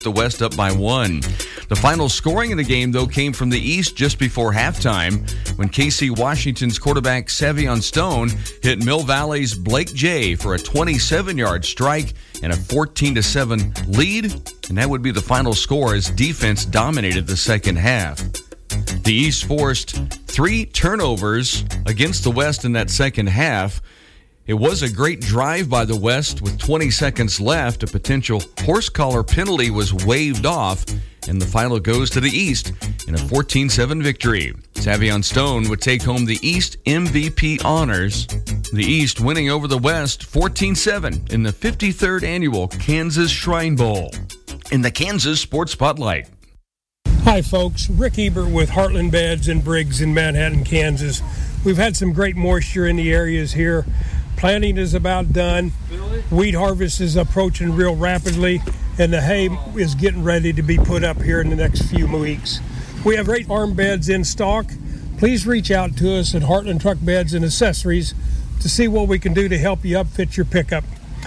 The West up by 1. The final scoring in the game, though, came from the East just before halftime when KC Washington's quarterback Savion Stone hit Mill Valley's Blake Jay for a 27-yard strike and a 14-7 lead, and that would be the final score as defense dominated the second half. The East forced 3 turnovers against the West in that second half. It was a great drive by the West with 20 seconds left. A potential horse collar penalty was waved off, and the final goes to the East in a 14-7 victory. Savion Stone would take home the East MVP honors. The East winning over the West 14-7 in the 53rd annual Kansas Shrine Bowl. In the Kansas Sports Spotlight. Hi folks, Rick Ebert with Heartland Beds and Briggs in Manhattan, Kansas. We've had some great moisture in the areas here. Planting is about done. Wheat harvest is approaching real rapidly, and the hay is getting ready to be put up here in the next few weeks. We have great farm beds in stock. Please reach out to us at Heartland Truck Beds and Accessories to see what we can do to help you upfit your pickup.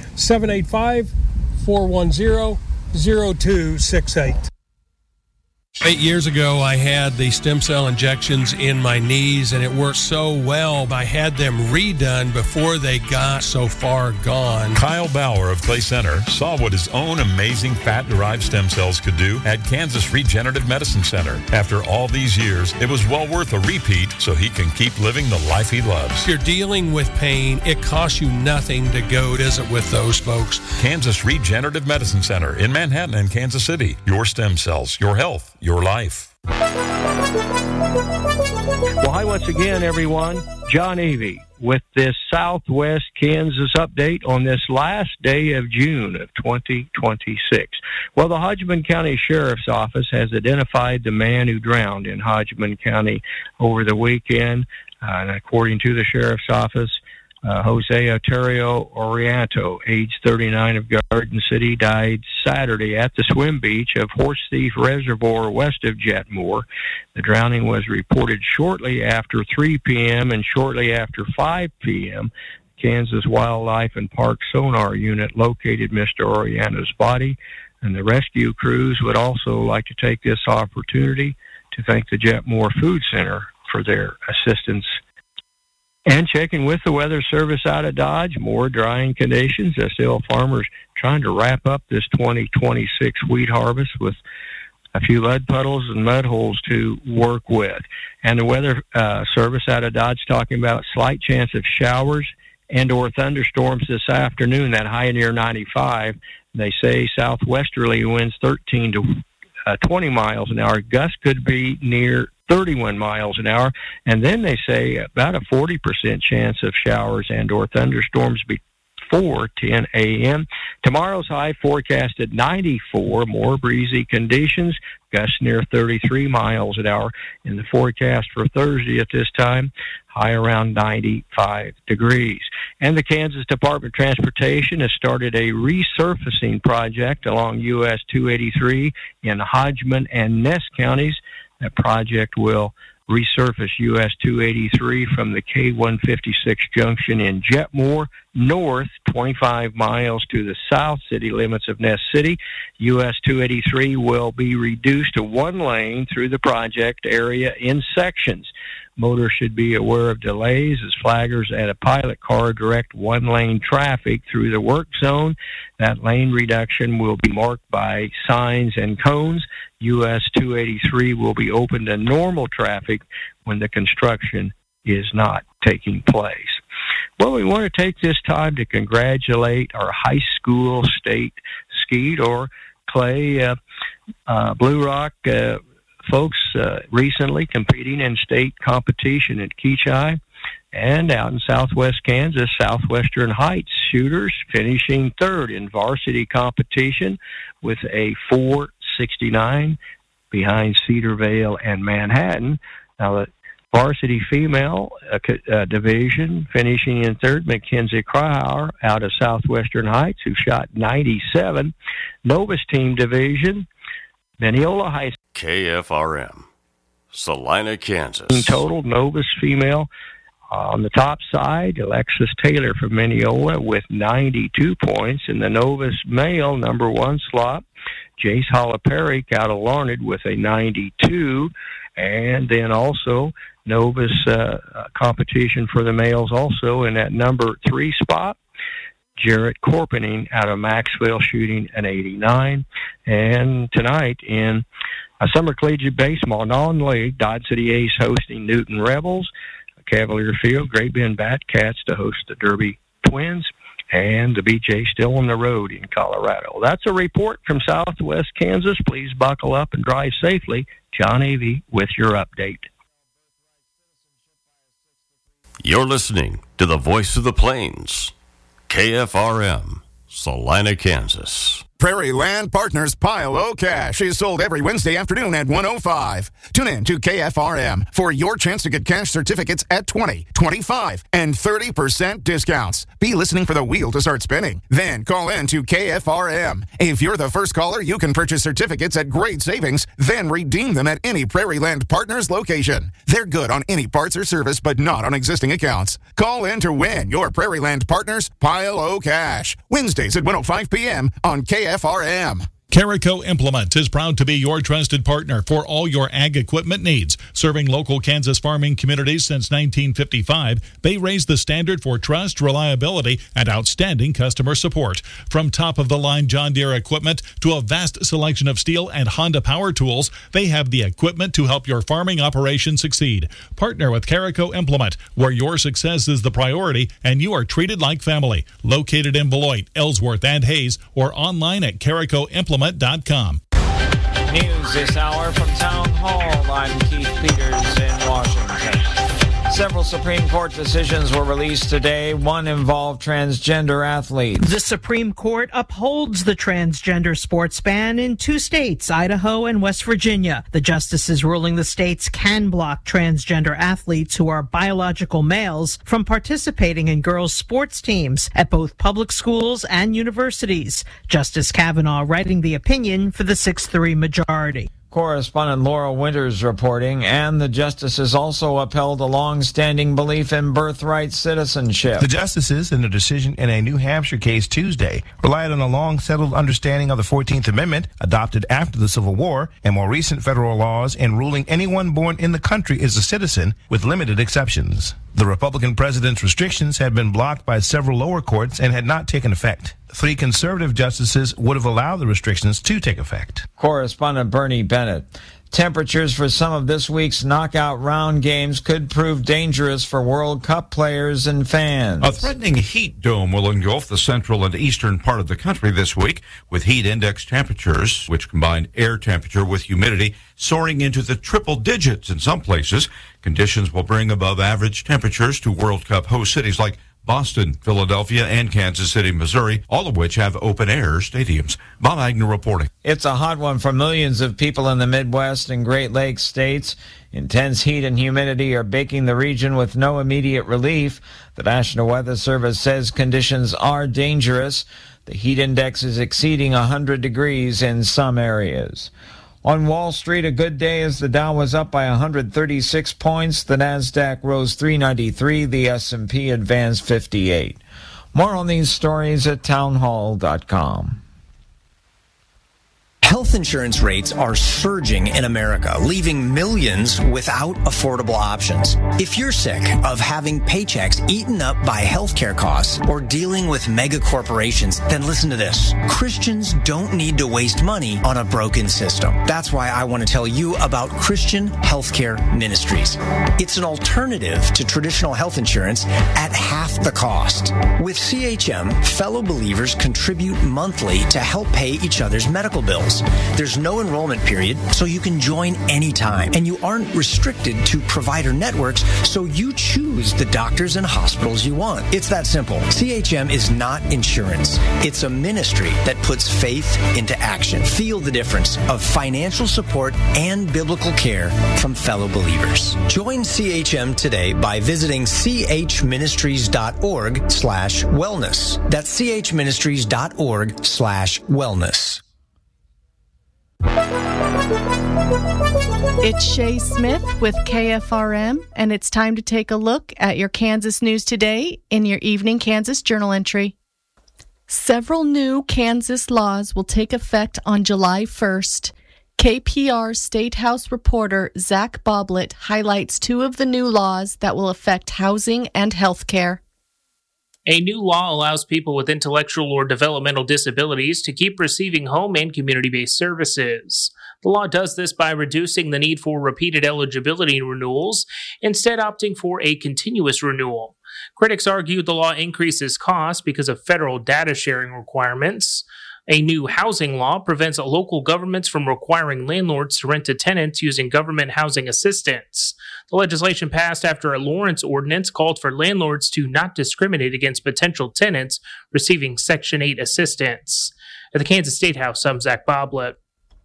785-410-0268. 8 years ago, I had the stem cell injections in my knees, and it worked so well. I had them redone before they got so far gone. Kyle Bauer of Clay Center saw what his own amazing fat-derived stem cells could do at Kansas Regenerative Medicine Center. After all these years, it was well worth a repeat so he can keep living the life he loves. If you're dealing with pain, it costs you nothing to go visit with those folks. Kansas Regenerative Medicine Center in Manhattan and Kansas City. Your stem cells, your health, your life. Well, hi once again, everyone. John Avey with this Southwest Kansas update on this last day of June of 2026. Well, the Hodgman County Sheriff's Office has identified the man who drowned in Hodgman County over the weekend. And according to the Sheriff's Office, Jose Otero Orianto, age 39 of Garden City, died Saturday at the swim beach of Horse Thief Reservoir west of Jetmore. The drowning was reported shortly after 3 p.m. and shortly after 5 p.m. Kansas Wildlife and Park Sonar Unit located Mr. Orianto's body, and the rescue crews would also like to take this opportunity to thank the Jetmore Food Center for their assistance. And checking with the Weather Service out of Dodge, more drying conditions. Still farmers trying to wrap up this 2026 wheat harvest with a few mud puddles and mud holes to work with. And the Weather Service out of Dodge talking about slight chance of showers and or thunderstorms this afternoon, that high near 95. They say southwesterly winds 13 to 20 miles an hour. Gusts could be near 31 miles an hour, and then they say about a 40% chance of showers and or thunderstorms before 10 a.m. Tomorrow's high forecasted 94, more breezy conditions, gusts near 33 miles an hour. In the forecast for Thursday at this time, high around 95 degrees. And the Kansas Department of Transportation has started a resurfacing project along US 283 in Hodgman and Ness counties. That project will resurface US 283 from the K156 junction in Jetmore north 25 miles to the south city limits of Ness City. US 283 will be reduced to one lane through the project area in sections. Motorists should be aware of delays as flaggers at a pilot car direct one-lane traffic through the work zone. That lane reduction will be marked by signs and cones. US 283 will be open to normal traffic when the construction is not taking place. Well, we want to take this time to congratulate our high school state skeet or Clay Blue Rock folks recently competing in state competition at Keachai, and out in southwest Kansas, Southwestern Heights shooters finishing third in varsity competition with a 4.69 behind Cedarvale and Manhattan. Now the varsity female division finishing in third, Mackenzie Krauer out of Southwestern Heights, who shot 97. Novus team division, Mineola High School. KFRM, Salina, Kansas. In total, Novus female on the top side, Alexis Taylor from Mineola with 92 points. In the Novus male number one slot, Jace Holoperic out of Larned with a 92. And then also Novus competition for the males also in that number 3 spot. Jarrett Corpening out of Maxwell shooting an 89. And tonight in Summer Collegiate Baseball non-league, Dodge City Ace hosting Newton Rebels. Cavalier Field, Great Bend Batcats to host the Derby Twins. And the BJ still on the road in Colorado. That's a report from Southwest Kansas. Please buckle up and drive safely. John Avey with your update. You're listening to the Voice of the Plains, KFRM, Salina, Kansas. Prairie Land Partners Pile O Cash is sold every Wednesday afternoon at 1:05. Tune in to KFRM for your chance to get cash certificates at 20, 25, and 30% discounts. Be listening for the wheel to start spinning. Then call in to KFRM. If you're the first caller, you can purchase certificates at great savings, then redeem them at any Prairie Land Partners location. They're good on any parts or service, but not on existing accounts. Call in to win your Prairie Land Partners Pile O Cash. Wednesdays at 1:05 p.m. on KFRM. Carico Implement is proud to be your trusted partner for all your ag equipment needs. Serving local Kansas farming communities since 1955, they raised the standard for trust, reliability, and outstanding customer support. From top-of-the-line John Deere equipment to a vast selection of Steel and Honda power tools, they have the equipment to help your farming operation succeed. Partner with Carico Implement, where your success is the priority and you are treated like family. Located in Beloit, Ellsworth, and Hayes, or online at caricoimplement.com. News this hour from Town Hall. I'm Keith Peters in Washington. Several Supreme Court decisions were released today. One involved transgender athletes. The Supreme Court upholds the transgender sports ban in 2 states, Idaho and West Virginia. The justices ruling the states can block transgender athletes who are biological males from participating in girls' sports teams at both public schools and universities. Justice Kavanaugh writing the opinion for the 6-3 majority. Correspondent Laura Winters reporting, and the justices also upheld a long-standing belief in birthright citizenship. The justices, in a decision in a New Hampshire case Tuesday, relied on a long-settled understanding of the 14th Amendment, adopted after the Civil War, and more recent federal laws in ruling anyone born in the country is a citizen, with limited exceptions. The Republican president's restrictions had been blocked by several lower courts and had not taken effect. 3 conservative justices would have allowed the restrictions to take effect. Correspondent Bernie Bennett. Temperatures for some of this week's knockout round games could prove dangerous for World Cup players and fans. A threatening heat dome will engulf the central and eastern part of the country this week, with heat index temperatures, which combine air temperature with humidity, soaring into the triple digits in some places. Conditions will bring above average temperatures to World Cup host cities like Boston, Philadelphia, and Kansas City, Missouri, all of which have open-air stadiums. Bob Agnew reporting. It's a hot one for millions of people in the Midwest and Great Lakes states. Intense heat and humidity are baking the region with no immediate relief. The National Weather Service says conditions are dangerous. The heat index is exceeding 100 degrees in some areas. On Wall Street, a good day as the Dow was up by 136 points. The Nasdaq rose 393. The S&P advanced 58. More on these stories at townhall.com. Health insurance rates are surging in America, leaving millions without affordable options. If you're sick of having paychecks eaten up by healthcare costs or dealing with mega corporations, then listen to this. Christians don't need to waste money on a broken system. That's why I want to tell you about Christian Healthcare Ministries. It's an alternative to traditional health insurance at half the cost. With CHM, fellow believers contribute monthly to help pay each other's medical bills. There's no enrollment period, so you can join anytime. And you aren't restricted to provider networks, so you choose the doctors and hospitals you want. It's that simple. CHM is not insurance. It's a ministry that puts faith into action. Feel the difference of financial support and biblical care from fellow believers. Join CHM today by visiting chministries.org/wellness. That's chministries.org/wellness. It's Shay Smith with KFRM, and it's time to take a look at your Kansas news today in your Evening Kansas Journal entry. Several new Kansas laws will take effect on July 1st. KPR State House reporter Zach Boblett highlights two of the new laws that will affect housing and health care. A new law allows people with intellectual or developmental disabilities to keep receiving home and community-based services. The law does this by reducing the need for repeated eligibility renewals, instead opting for a continuous renewal. Critics argue the law increases costs because of federal data sharing requirements. A new housing law prevents local governments from requiring landlords to rent to tenants using government housing assistance. The legislation passed after a Lawrence ordinance called for landlords to not discriminate against potential tenants receiving Section 8 assistance. At the Kansas State House, I'm Zach Boblett.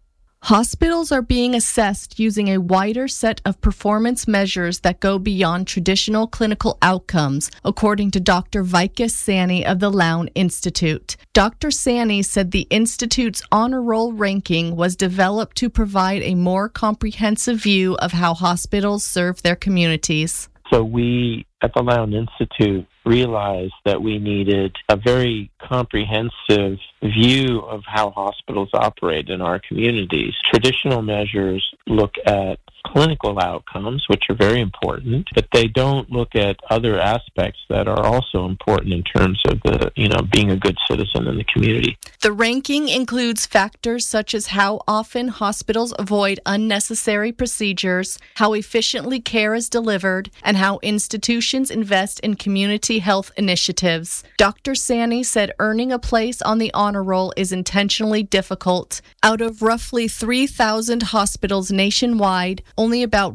Hospitals are being assessed using a wider set of performance measures that go beyond traditional clinical outcomes, according to Dr. Vikas Sani of the Lown Institute. Dr. Sani said the Institute's honor roll ranking was developed to provide a more comprehensive view of how hospitals serve their communities. So we at the Lown Institute realized that we needed a very comprehensive view of how hospitals operate in our communities. Traditional measures look at clinical outcomes, which are very important, but they don't look at other aspects that are also important in terms of being a good citizen in the community. The ranking includes factors such as how often hospitals avoid unnecessary procedures, how efficiently care is delivered, and how institutions invest in community health initiatives. Dr. Sani said earning a place on the honor roll is intentionally difficult. Out of roughly 3,000 hospitals nationwide, only about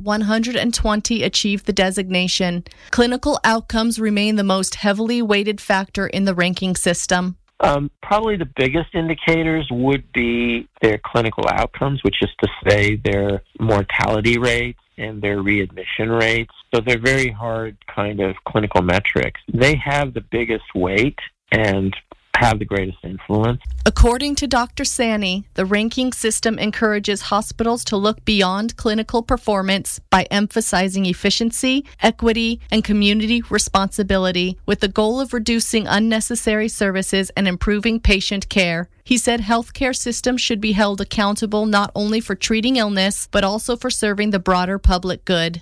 120 achieve the designation. Clinical outcomes remain the most heavily weighted factor in the ranking system. Probably the biggest indicators would be their clinical outcomes, which is to say their mortality rates and their readmission rates. So they're very hard kind of clinical metrics. They have the biggest weight and have the greatest influence. According to Dr. Sani, the ranking system encourages hospitals to look beyond clinical performance by emphasizing efficiency, equity, and community responsibility with the goal of reducing unnecessary services and improving patient care. He said healthcare systems should be held accountable not only for treating illness, but also for serving the broader public good.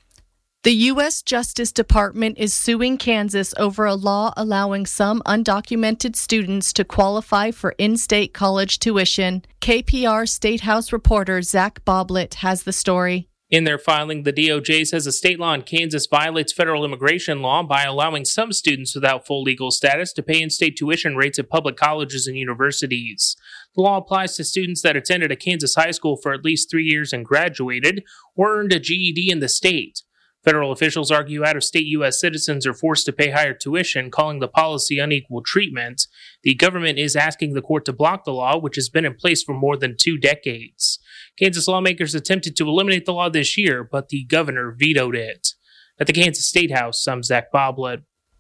The U.S. Justice Department is suing Kansas over a law allowing some undocumented students to qualify for in-state college tuition. KPR State House reporter Zach Boblett has the story. In their filing, the DOJ says a state law in Kansas violates federal immigration law by allowing some students without full legal status to pay in-state tuition rates at public colleges and universities. The law applies to students that attended a Kansas high school for at least 3 years and graduated, or earned a GED in the state. Federal officials argue out-of-state U.S. citizens are forced to pay higher tuition, calling the policy unequal treatment. The government is asking the court to block the law, which has been in place for more than 2 decades. Kansas lawmakers attempted to eliminate the law this year, but the governor vetoed it. At the Kansas State House, I'm Zach Boblett.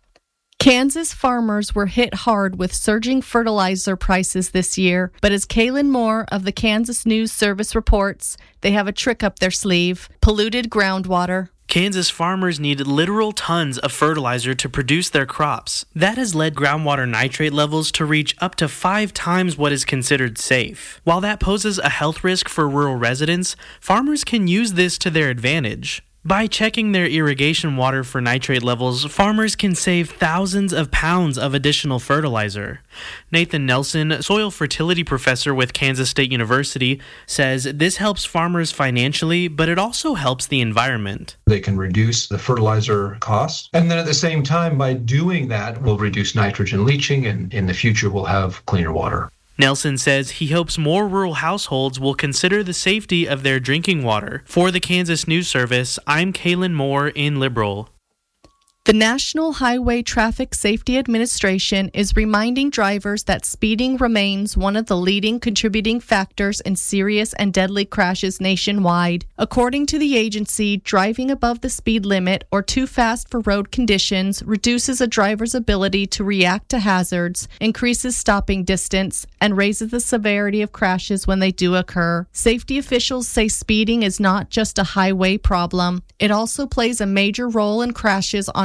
Kansas farmers were hit hard with surging fertilizer prices this year, but as Kaylin Moore of the Kansas News Service reports, they have a trick up their sleeve: polluted groundwater. Kansas farmers need literal tons of fertilizer to produce their crops. That has led groundwater nitrate levels to reach up to 5 times what is considered safe. While that poses a health risk for rural residents, farmers can use this to their advantage. By checking their irrigation water for nitrate levels, farmers can save thousands of pounds of additional fertilizer. Nathan Nelson, soil fertility professor with Kansas State University, says this helps farmers financially, but it also helps the environment. They can reduce the fertilizer costs, and then at the same time, by doing that, we'll reduce nitrogen leaching, and in the future, we'll have cleaner water. Nelson says he hopes more rural households will consider the safety of their drinking water. For the Kansas News Service, I'm Kaylin Moore in Liberal. The National Highway Traffic Safety Administration is reminding drivers that speeding remains one of the leading contributing factors in serious and deadly crashes nationwide. According to the agency, driving above the speed limit or too fast for road conditions reduces a driver's ability to react to hazards, increases stopping distance, and raises the severity of crashes when they do occur. Safety officials say speeding is not just a highway problem. It also plays a major role in crashes on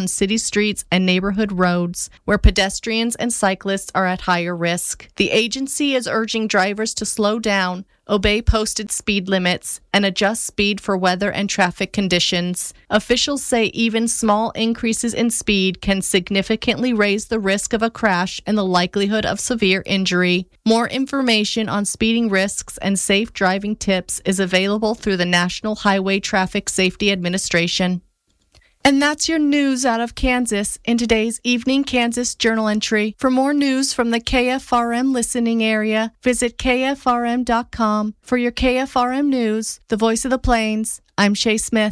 on city streets and neighborhood roads where pedestrians and cyclists are at higher risk. The agency is urging drivers to slow down, obey posted speed limits, and adjust speed for weather and traffic conditions. Officials say even small increases in speed can significantly raise the risk of a crash and the likelihood of severe injury. More information on speeding risks and safe driving tips is available through the National Highway Traffic Safety Administration. And that's your news out of Kansas in today's Evening Kansas Journal entry. For more news from the KFRM listening area, visit KFRM.com. For your KFRM News, the voice of the Plains, I'm Shay Smith.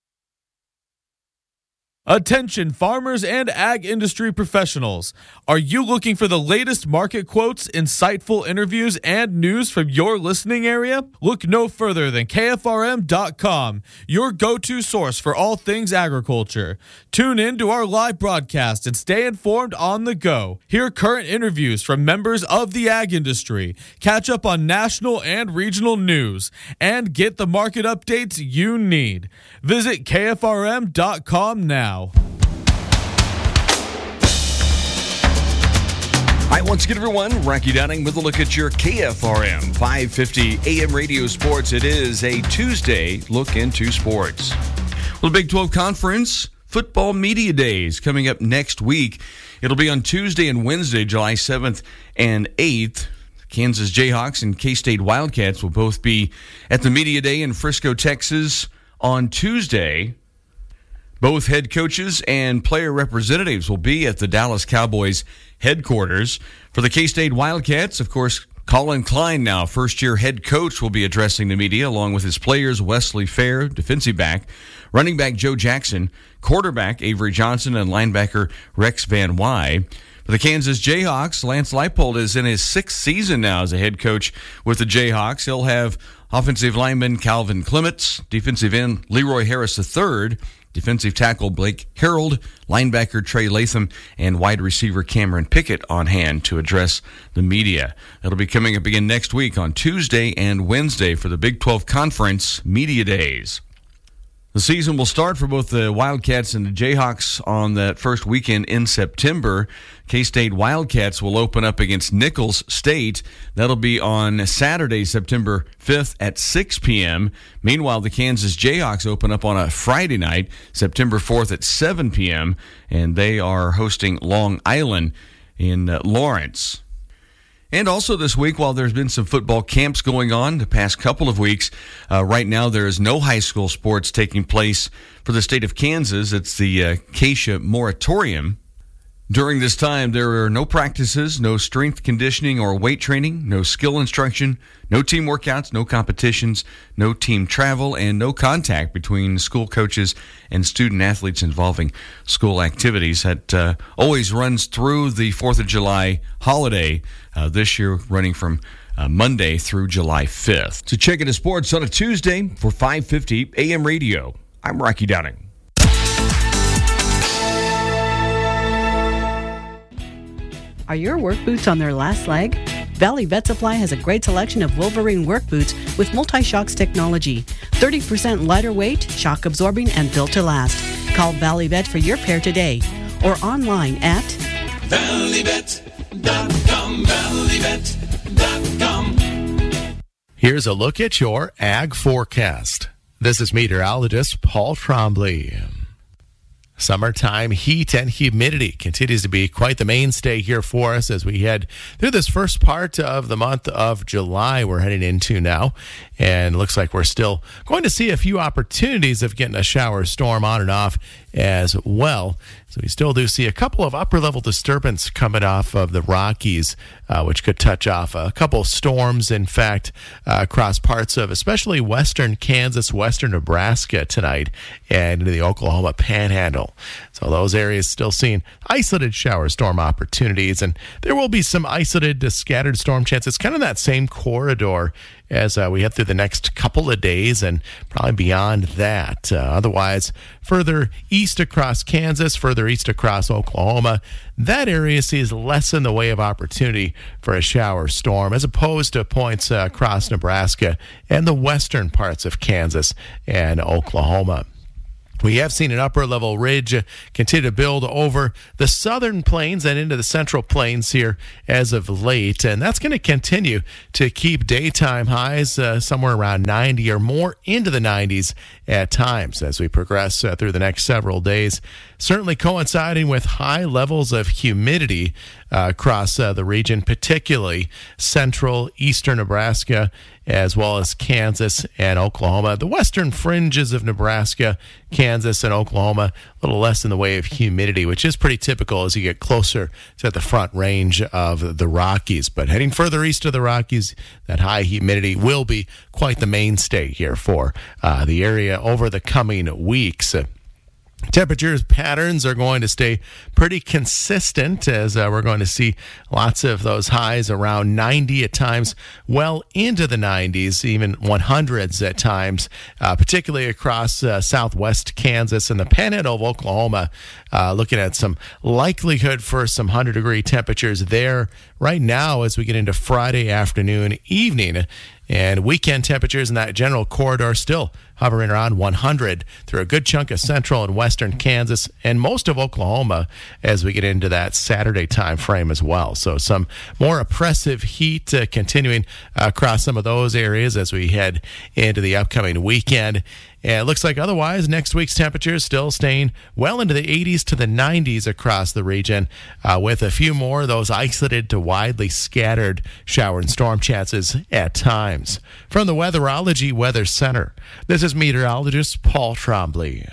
Attention farmers and ag industry professionals. Are you looking for the latest market quotes, insightful interviews, and news from your listening area? Look no further than KFRM.com, your go-to source for all things agriculture. Tune in to our live broadcast and stay informed on the go. Hear current interviews from members of the ag industry, catch up on national and regional news, and get the market updates you need. Visit KFRM.com now. All right, once again, everyone, Rocky Downing with a look at your KFRM 550 AM radio sports. It is a Tuesday look into sports. Well, the Big 12 Conference Football Media Days coming up next week. It'll be on Tuesday and Wednesday, July 7th and 8th. Kansas Jayhawks and K-State Wildcats will both be at the Media Day in Frisco, Texas on Tuesday. Both head coaches and player representatives will be at the Dallas Cowboys headquarters. For the K-State Wildcats, of course, Colin Klein, now first-year head coach, will be addressing the media along with his players Wesley Fair, defensive back, running back Joe Jackson, quarterback Avery Johnson, and linebacker Rex Van Wy. For the Kansas Jayhawks, Lance Leipold is in his 6th season now as a head coach with the Jayhawks. He'll have offensive lineman Calvin Clements, defensive end Leroy Harris III, defensive tackle Blake Harold, linebacker Trey Latham, and wide receiver Cameron Pickett on hand to address the media. That'll be coming up again next week on Tuesday and Wednesday for the Big 12 Conference Media Days. The season will start for both the Wildcats and the Jayhawks on that first weekend in September. K-State Wildcats will open up against Nicholls State. That'll be on Saturday, September 5th at 6 p.m. Meanwhile, the Kansas Jayhawks open up on a Friday night, September 4th at 7 p.m., and they are hosting Long Island in Lawrence. And also this week, while there's been some football camps going on the past couple of weeks, right now there is no high school sports taking place for the state of Kansas. It's the Acacia Moratorium. During this time, there are no practices, no strength conditioning or weight training, no skill instruction, no team workouts, no competitions, no team travel, and no contact between school coaches and student athletes involving school activities. That always runs through the 4th of July holiday, this year running from Monday through July 5th. So check into sports on a Tuesday for 550 AM radio. I'm Rocky Downing. Are your work boots on their last leg? Valley Vet Supply has a great selection of Wolverine work boots with multi-shocks technology. 30% lighter weight, shock absorbing, and built to last. Call Valley Vet for your pair today or online at ValleyVet.com, ValleyVet.com. Here's a look at your ag forecast. This is meteorologist Paul Trombley. Summertime heat and humidity continues to be quite the mainstay here for us as we head through this first part of the month of July we're heading into now. And it looks like we're still going to see a few opportunities of getting a shower storm on and off as well. So we still do see a couple of upper-level disturbance coming off of the Rockies, which could touch off a couple of storms, in fact, across parts of especially western Kansas, western Nebraska tonight, and into the Oklahoma Panhandle. So those areas still seeing isolated shower storm opportunities, and there will be some isolated scattered storm chances, kind of that same corridor as we head through the next couple of days and probably beyond that. Otherwise, further east across Kansas, further east across Oklahoma, that area sees less in the way of opportunity for a shower storm as opposed to points across Nebraska and the western parts of Kansas and Oklahoma. We have seen an upper-level ridge continue to build over the southern plains and into the central plains here as of late, and that's going to continue to keep daytime highs somewhere around 90 or more into the 90s at times as we progress through the next several days, certainly coinciding with high levels of humidity across the region, particularly central, eastern Nebraska, as well as Kansas and Oklahoma. The western fringes of Nebraska, Kansas, and Oklahoma, a little less in the way of humidity, which is pretty typical as you get closer to the front range of the Rockies. But heading further east of the Rockies, that high humidity will be quite the mainstay here for the area over the coming weeks. Temperatures patterns are going to stay pretty consistent as we're going to see lots of those highs around 90 at times, well into the 90s, even 100s at times, particularly across southwest Kansas and the panhandle of Oklahoma. Looking at some likelihood for some 100-degree temperatures there right now as we get into Friday afternoon, evening. And weekend temperatures in that general corridor still hovering around 100 through a good chunk of central and western Kansas and most of Oklahoma as we get into that Saturday time frame as well. So some more oppressive heat continuing across some of those areas as we head into the upcoming weekend. And it looks like otherwise next week's temperatures still staying well into the 80s to the 90s across the region, with a few more of those isolated to widely scattered shower and storm chances at times. From the Weatherology Weather Center, this is meteorologist Paul Trombley.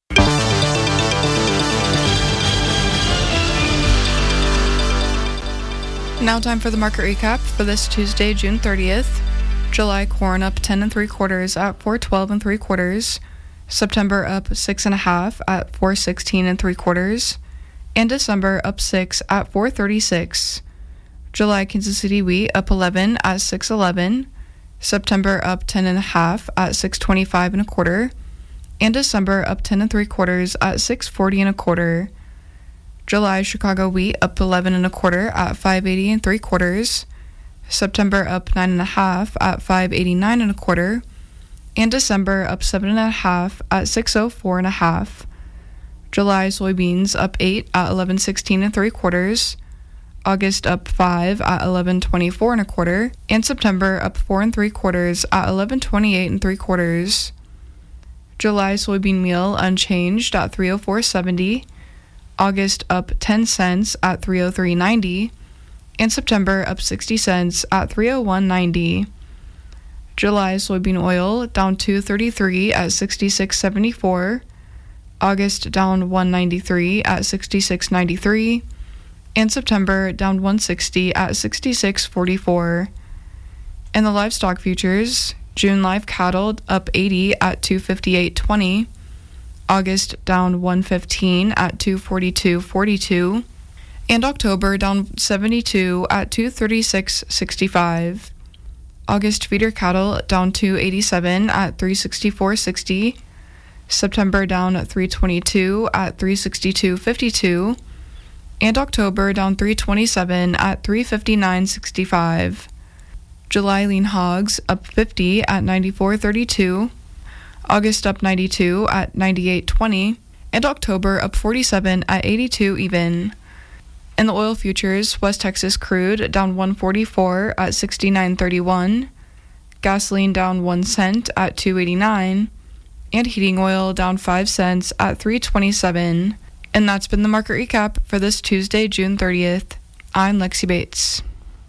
Now time for the market recap for this Tuesday, June 30th. July corn up 10 3/4 at 412 3/4. September up 6 1/2 at 416 3/4. And December up 6 at 436. July Kansas City wheat up 11 at 611. September up 10 1/2 at 625 1/4. And December up 10 3/4 at 640 1/4. July Chicago wheat up 11 1/4 at 580 3/4. September up 9 1/2 at 589 1/4, and December up 7 1/2 at 604 1/2. July soybeans up 8 at 1116 3/4. August up 5 at 1124 1/4, and September up 4 3/4 at 1128 3/4. July soybean meal unchanged at 304.70. August up 10 cents at 303.90. And September up 60 cents at 301.90. July soybean oil down 2.33 at 66.74. August down 1.93 at 66.93. And September down 1.60 at 66.44. And the livestock futures, June live cattle up 80 at 258.20. August down 115 at 242.42. And October down 72 at 236.65. August feeder cattle down 287 at 364.60. September down 322 at 362.52. And October down 327 at 359.65. July lean hogs up 50 at 94.32. August up 92 at 98.20. And October up 47 at 82 even. In the oil futures, West Texas crude down 144 at 69.31, gasoline down 1 cent at 2.89, and heating oil down 5 cents at 3.27. And that's been the market recap for this Tuesday, June 30th. I'm Lexi Bates.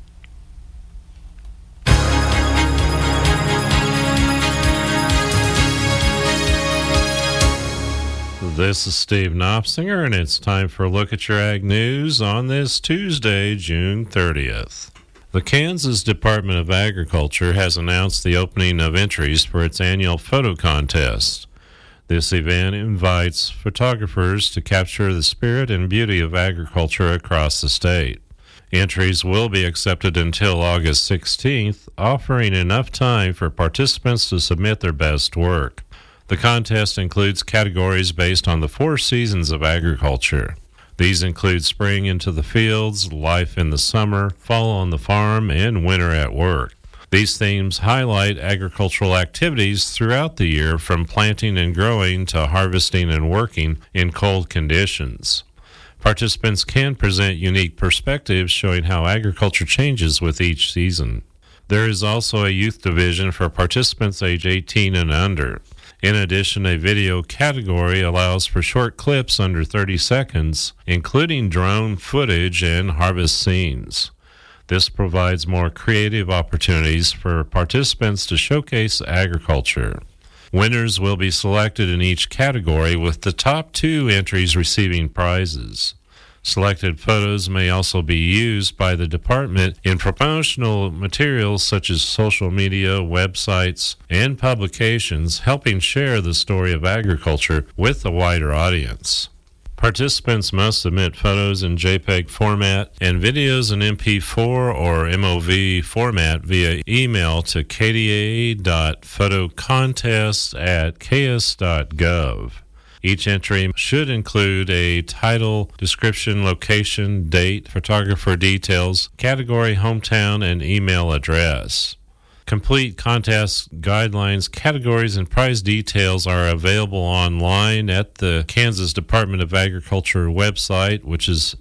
This is Steve Knopfsinger, and it's time for a look at your ag news on this Tuesday, June 30th. The Kansas Department of Agriculture has announced the opening of entries for its annual photo contest. This event invites photographers to capture the spirit and beauty of agriculture across the state. Entries will be accepted until August 16th, offering enough time for participants to submit their best work. The contest includes categories based on the 4 seasons of agriculture. These include spring into the fields, life in the summer, fall on the farm, and winter at work. These themes highlight agricultural activities throughout the year, from planting and growing to harvesting and working in cold conditions. Participants can present unique perspectives showing how agriculture changes with each season. There is also a youth division for participants age 18 and under. In addition, a video category allows for short clips under 30 seconds, including drone footage and harvest scenes. This provides more creative opportunities for participants to showcase agriculture. Winners will be selected in each category, with the top 2 entries receiving prizes. Selected photos may also be used by the department in promotional materials such as social media, websites, and publications, helping share the story of agriculture with a wider audience. Participants must submit photos in JPEG format and videos in MP4 or MOV format via email to kda.photocontest@ks.gov. Each entry should include a title, description, location, date, photographer details, category, hometown, and email address. Complete contest guidelines, categories, and prize details are available online at the Kansas Department of Agriculture website, which is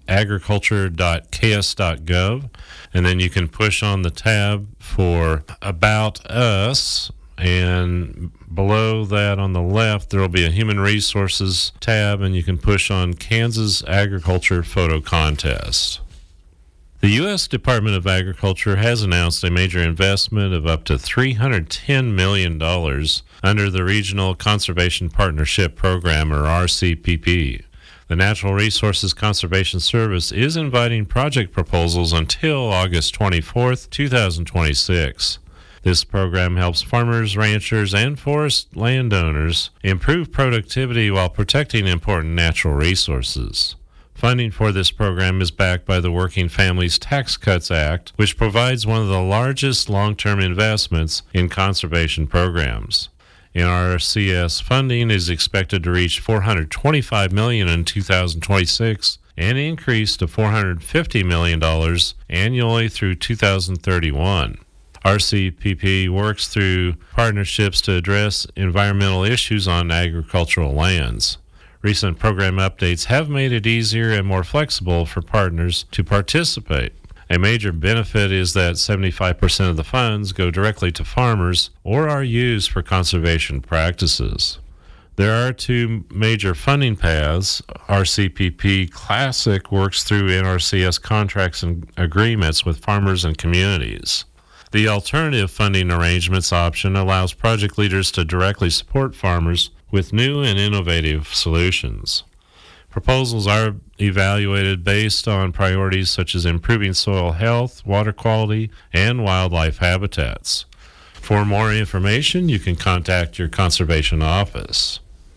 agriculture.ks.gov. And then you can push on the tab for About Us. And below that on the left, there will be a Human Resources tab, and you can push on Kansas Agriculture Photo Contest. The U.S. Department of Agriculture has announced a major investment of up to $310 million under the Regional Conservation Partnership Program, or RCPP. The Natural Resources Conservation Service is inviting project proposals until August 24th, 2026. This program helps farmers, ranchers, and forest landowners improve productivity while protecting important natural resources. Funding for this program is backed by the Working Families Tax Cuts Act, which provides one of the largest long-term investments in conservation programs. NRCS funding is expected to reach $425 million in 2026 and increase to $450 million annually through 2031. RCPP works through partnerships to address environmental issues on agricultural lands. Recent program updates have made it easier and more flexible for partners to participate. A major benefit is that 75% of the funds go directly to farmers or are used for conservation practices. There are 2 major funding paths. RCPP Classic works through NRCS contracts and agreements with farmers and communities. The alternative funding arrangements option allows project leaders to directly support farmers with new and innovative solutions. Proposals are evaluated based on priorities such as improving soil health, water quality, and wildlife habitats. For more information, you can contact your conservation office.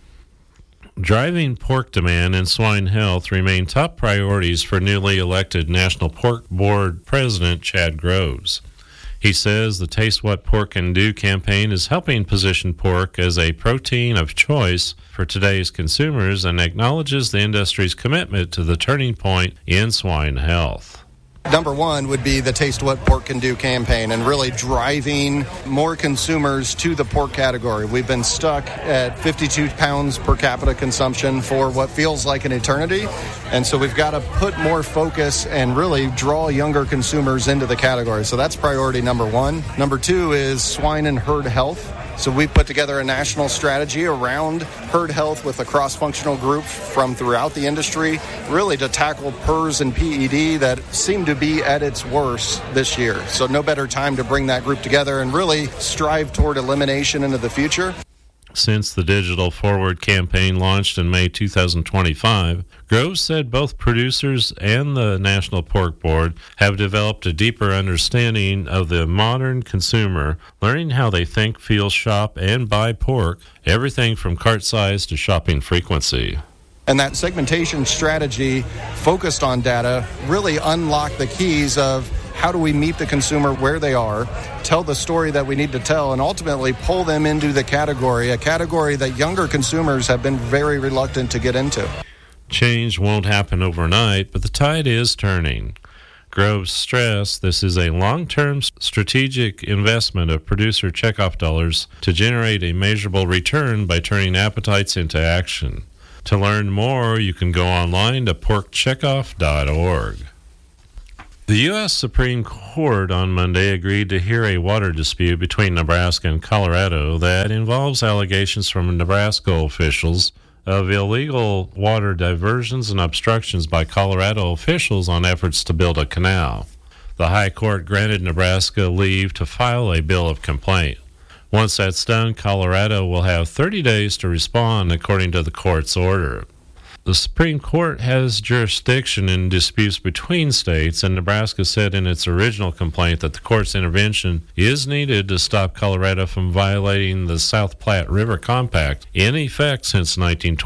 Driving pork demand and swine health remain top priorities for newly elected National Pork Board President Chad Groves. He says the Taste What Pork Can Do campaign is helping position pork as a protein of choice for today's consumers and acknowledges the industry's commitment to the turning point in swine health. Number one would be the Taste What Pork Can Do campaign and really driving more consumers to the pork category. We've been stuck at 52 pounds per capita consumption for what feels like an eternity. And so we've got to put more focus and really draw younger consumers into the category. So that's priority number one. Number two is swine and herd health. So we've put together a national strategy around herd health with a cross-functional group from throughout the industry, really to tackle PRRS and PED that seem to be at its worst this year. So no better time to bring that group together and really strive toward elimination into the future. Since the Digital Forward campaign launched in May 2025, Groves said both producers and the National Pork Board have developed a deeper understanding of the modern consumer, learning how they think, feel, shop, and buy pork, everything from cart size to shopping frequency. And that segmentation strategy focused on data really unlocked the keys of how do we meet the consumer where they are, tell the story that we need to tell, and ultimately pull them into the category, a category that younger consumers have been very reluctant to get into. Change won't happen overnight, but the tide is turning. Grove stressed this is a long-term strategic investment of producer checkoff dollars to generate a measurable return by turning appetites into action. To learn more, you can go online to porkcheckoff.org. The U.S. Supreme Court on Monday agreed to hear a water dispute between Nebraska and Colorado that involves allegations from Nebraska officials of illegal water diversions and obstructions by Colorado officials on efforts to build a canal. The High Court granted Nebraska leave to file a bill of complaint. Once that's done, Colorado will have 30 days to respond according to the court's order. The Supreme Court has jurisdiction in disputes between states, and Nebraska said in its original complaint that the court's intervention is needed to stop Colorado from violating the South Platte River Compact in effect since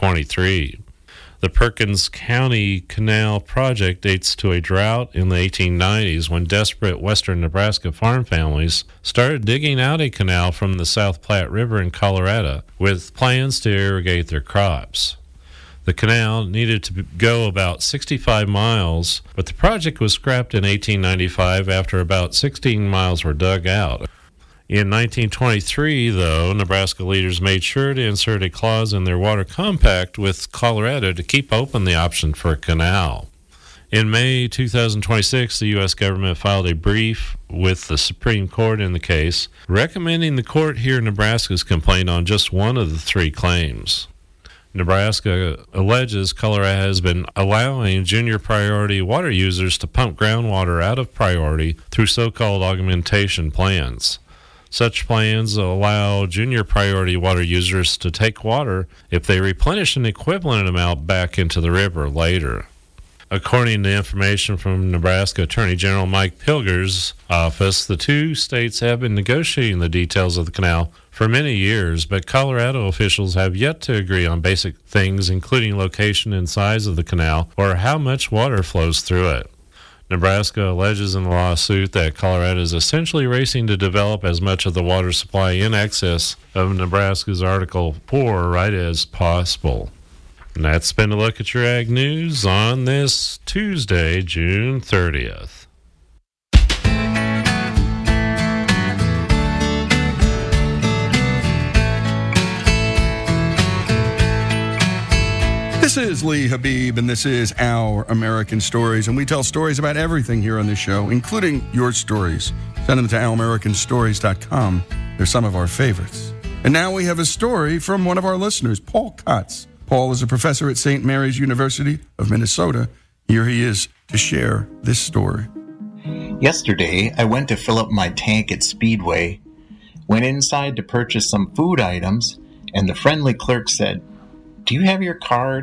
1923. The Perkins County Canal project dates to a drought in the 1890s when desperate western Nebraska farm families started digging out a canal from the South Platte River in Colorado with plans to irrigate their crops. The canal needed to go about 65 miles, but the project was scrapped in 1895 after about 16 miles were dug out. In 1923, though, Nebraska leaders made sure to insert a clause in their water compact with Colorado to keep open the option for a canal. In May 2026, the U.S. government filed a brief with the Supreme Court in the case, recommending the court hear Nebraska's complaint on just one of the three claims. Nebraska alleges Colorado has been allowing junior priority water users to pump groundwater out of priority through so-called augmentation plans. Such plans allow junior priority water users to take water if they replenish an equivalent amount back into the river later. According to information from Nebraska Attorney General Mike Pilger's office, the two states have been negotiating the details of the canal for many years, but Colorado officials have yet to agree on basic things, including location and size of the canal or how much water flows through it. Nebraska alleges in the lawsuit that Colorado is essentially racing to develop as much of the water supply in excess of Nebraska's Article 4 right as possible. And that's been a look at your Ag News on this Tuesday, June 30th. This is Lee Habib, and this is Our American Stories, and we tell stories about everything here on this show, including your stories. Send them to ouramericanstories.com. They're some of our favorites. And now we have a story from one of our listeners, Paul Kotz. Paul is a professor at St. Mary's University of Minnesota. Here he is to share this story. Yesterday, I went to fill up my tank at Speedway, went inside to purchase some food items, and the friendly clerk said, "Do you have your card?"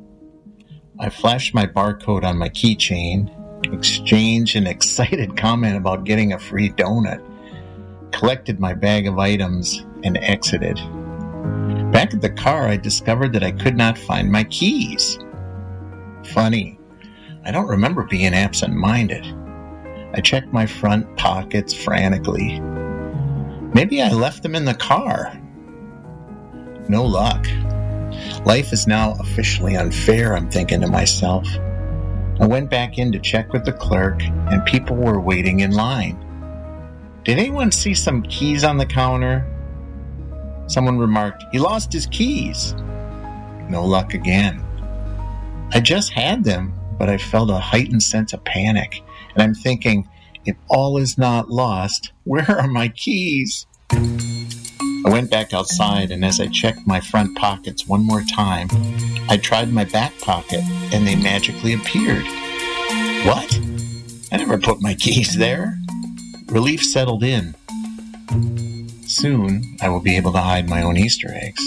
I flashed my barcode on my keychain, exchanged an excited comment about getting a free donut, collected my bag of items, and exited. Back at the car, I discovered that I could not find my keys. Funny, I don't remember being absent-minded. I checked my front pockets frantically. Maybe I left them in the car. No luck. Life is now officially unfair, I'm thinking to myself. I went back in to check with the clerk, and people were waiting in line. Did anyone see some keys on the counter? Someone remarked, "He lost his keys." No luck again. I just had them, but I felt a heightened sense of panic, and I'm thinking, if all is not lost, where are my keys? I went back outside, and as I checked my front pockets one more time, I tried my back pocket, and they magically appeared. What? I never put my keys there. Relief settled in. Soon, I will be able to hide my own Easter eggs.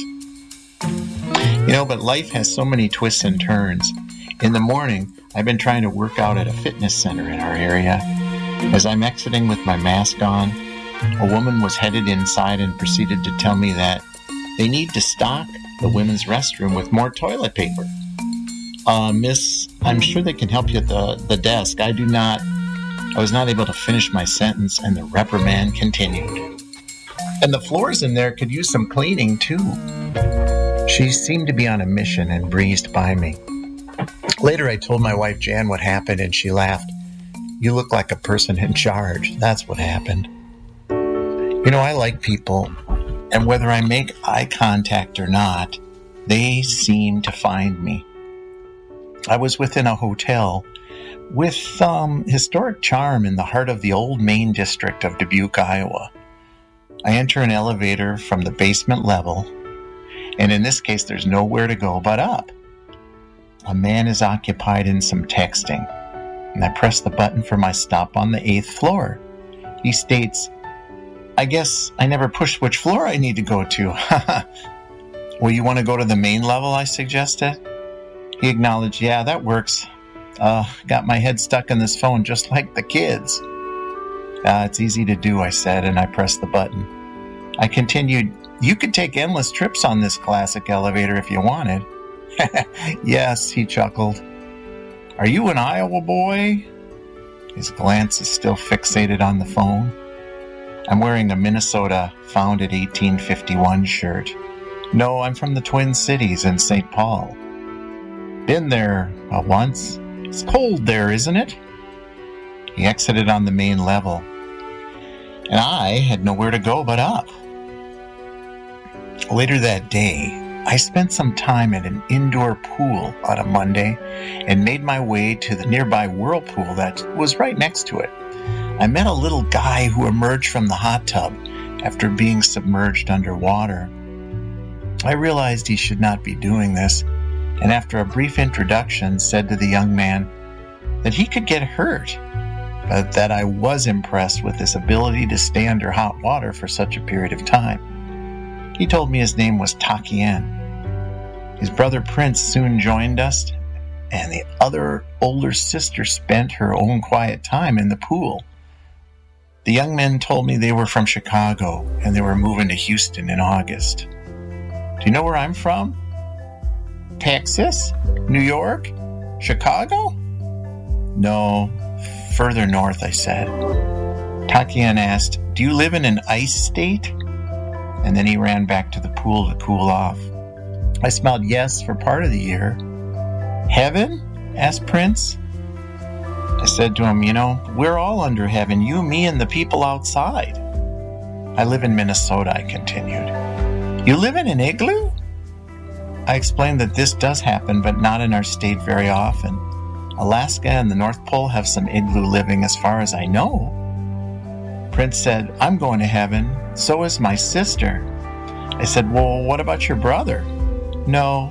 But life has so many twists and turns. In the morning, I've been trying to work out at a fitness center in our area. As I'm exiting with my mask on, a woman was headed inside and proceeded to tell me that they need to stock the women's restroom with more toilet paper. Miss, I'm sure they can help you at the desk. I was not able to finish my sentence, and the reprimand continued. And the floors in there could use some cleaning, too. She seemed to be on a mission and breezed by me. Later, I told my wife Jan what happened, and she laughed. you look like a person in charge. That's what happened. You know, I like people, and whether I make eye contact or not, they seem to find me. I was within a hotel with historic charm in the heart of the old Main District of Dubuque, Iowa. I enter an elevator from the basement level, and in this case, there's nowhere to go but up. A man is occupied in some texting, and I press the button for my stop on the 8th floor. He states, "I guess I never pushed which floor I need to go to." "Well, you want to go to the main level?" I suggested. He acknowledged, "Yeah, that works. Got my head stuck in this phone just like the kids." "It's easy to do," I said, and I pressed the button. I continued, "You could take endless trips on this classic elevator if you wanted." "Yes," he chuckled. "Are you an Iowa boy?" His glance is still fixated on the phone. I'm wearing a Minnesota founded 1851 shirt. "No, I'm from the Twin Cities in St. Paul." "Been there once. It's cold there, isn't it?" He exited on the main level, and I had nowhere to go but up. Later that day, I spent some time at an indoor pool on a Monday and made my way to the nearby whirlpool that was right next to it. I met a little guy who emerged from the hot tub after being submerged underwater. I realized he should not be doing this, and after a brief introduction said to the young man that he could get hurt, but that I was impressed with his ability to stay under hot water for such a period of time. He told me his name was Takien. His brother Prince soon joined us, and the other older sister spent her own quiet time in the pool. The young men told me they were from Chicago, and they were moving to Houston in August. Do you know where I'm from? Texas? New York? Chicago? No, further north, I said. Takien asked, "Do you live in an ice state?" And then he ran back to the pool to cool off. I smiled yes for part of the year. "Heaven?" asked Prince. I said to him, "You know, we're all under heaven, you, me, and the people outside." "I live in Minnesota," I continued. "You live in an igloo?" I explained that this does happen, but not in our state very often. Alaska and the North Pole have some igloo living as far as I know. Prince said, "I'm going to heaven. So is my sister." I said, "Well, what about your brother?" "No."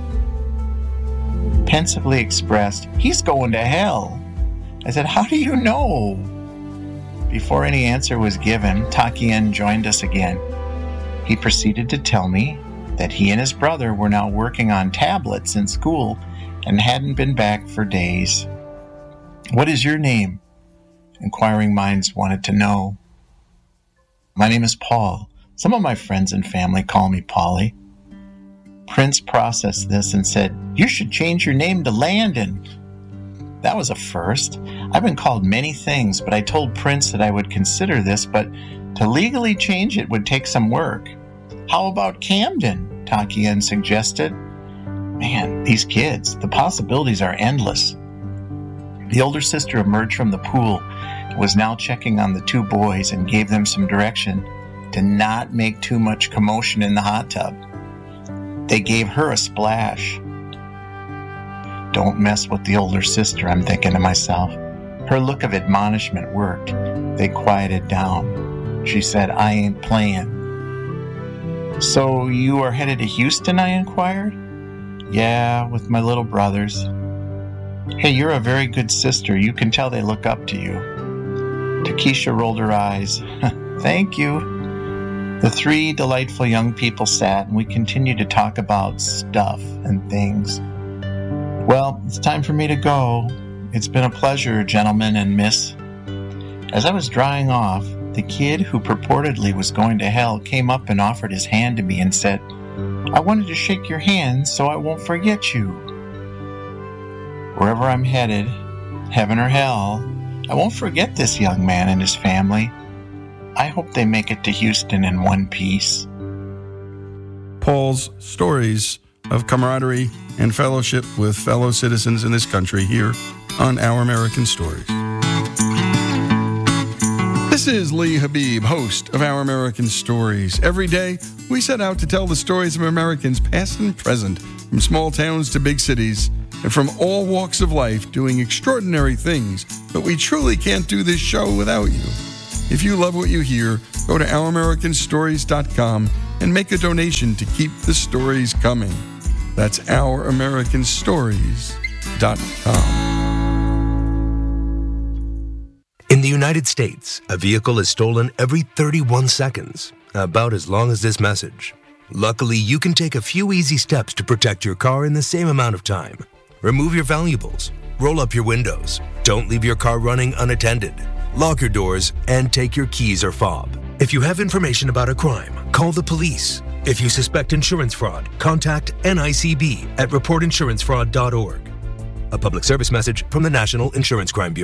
Pensively expressed, "He's going to hell." I said, "How do you know?" Before any answer was given, Takien joined us again. He proceeded to tell me that he and his brother were now working on tablets in school and hadn't been back for days. "What is your name?" Inquiring minds wanted to know. "My name is Paul. Some of my friends and family call me Polly." Prince processed this and said, "You should change your name to Landon." That was a first. I've been called many things, but I told Prince that I would consider this, but to legally change it would take some work. "How about Camden?" Takien suggested. Man, these kids, the possibilities are endless. The older sister emerged from the pool and was now checking on the two boys and gave them some direction to not make too much commotion in the hot tub. They gave her a splash. Don't mess with the older sister, I'm thinking to myself. Her look of admonishment worked. They quieted down. She said, "I ain't playing." "So you are headed to Houston?" I inquired. "Yeah, with my little brothers." "Hey, you're a very good sister. You can tell they look up to you." Takesha rolled her eyes. "Thank you." The three delightful young people sat, and we continued to talk about stuff and things. "Well, it's time for me to go. It's been a pleasure, gentlemen and miss." As I was drying off, the kid who purportedly was going to hell came up and offered his hand to me and said, "I wanted to shake your hand so I won't forget you." Wherever I'm headed, heaven or hell, I won't forget this young man and his family. I hope they make it to Houston in one piece. Paul's stories of camaraderie and fellowship with fellow citizens in this country here on Our American Stories. This is Lee Habib, host of Our American Stories. Every day, we set out to tell the stories of Americans past and present, from small towns to big cities, and from all walks of life doing extraordinary things. But we truly can't do this show without you. If you love what you hear, go to OurAmericanStories.com and make a donation to keep the stories coming. That's OurAmericanStories.com. In the United States, a vehicle is stolen every 31 seconds, about as long as this message. Luckily, you can take a few easy steps to protect your car in the same amount of time. Remove your valuables, roll up your windows, don't leave your car running unattended, lock your doors, and take your keys or fob. If you have information about a crime, call the police. If you suspect insurance fraud, contact NICB at reportinsurancefraud.org. A public service message from the National Insurance Crime Bureau.